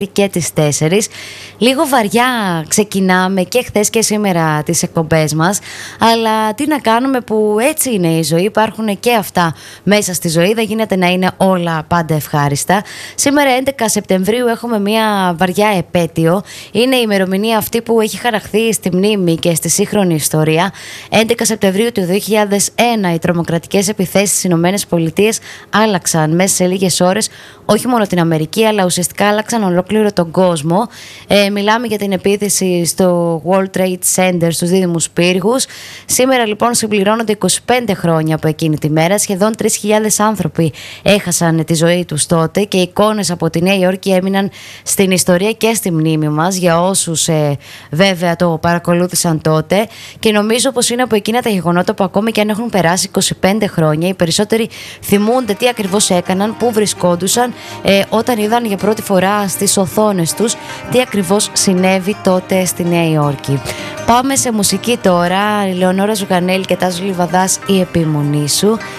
και τις 4. Λίγο βαριά ξεκινάμε και χθες και σήμερα τις εκπομπές μας, αλλά τι να κάνουμε που έτσι είναι η ζωή, υπάρχουν και αυτά μέσα στη ζωή, δεν γίνεται να είναι όλα πάντα ευχάριστα. Σήμερα 11 Σεπτεμβρίου έχουμε μια βαριά επέτειο, είναι η ημερομηνία αυτή που έχει χαραχθεί στη μνήμη και στη σύγχρονη ιστορία. 11 Σεπτεμβρίου του 2001 οι τρομοκρατικές επιθέσεις στις Ηνωμένες Πολιτείες άλλαξαν μέσα σε λίγες ώρες όχι μόνο την Αμερική, αλλά ουσιαστικά άλλαξαν ολόκληρο τον κόσμο. Μιλάμε για την επίθεση στο World Trade Center, στους δίδυμους πύργους. Σήμερα λοιπόν συμπληρώνονται 25 χρόνια από εκείνη τη μέρα. Σχεδόν 3.000 άνθρωποι έχασαν τη ζωή τους τότε και οι εικόνες από τη Νέα Υόρκη έμειναν στην ιστορία και στη μνήμη μας για όσους βέβαια το παρακολούθησαν τότε. Και νομίζω πως είναι από εκείνα τα γεγονότα που ακόμη και αν έχουν περάσει 25 χρόνια, οι περισσότεροι θυμούνται τι ακριβώς έκαναν, πού βρισκόντουσαν όταν είδαν για πρώτη φορά στις οθόνες τους τι ακριβώς συνέβη τότε στη Νέα Υόρκη. Πάμε σε μουσική τώρα. Λεωνόρα Ζουγανέλη και Τάζος Λιβαδάς, η επιμονή σου.